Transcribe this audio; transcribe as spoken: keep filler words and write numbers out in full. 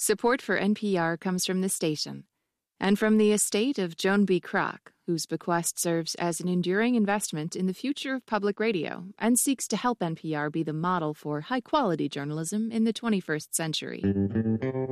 Support for N P R comes from the station and from the estate of Joan B. Kroc, whose bequest serves as an enduring investment in the future of public radio and seeks to help N P R be the model for high-quality journalism in the twenty-first century.